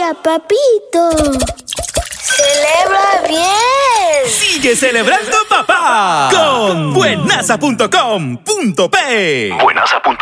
¡Vaya, papito! ¡Celebra bien! ¡Sigue celebrando papá! Con buenaza.com.pe. Buenaza.com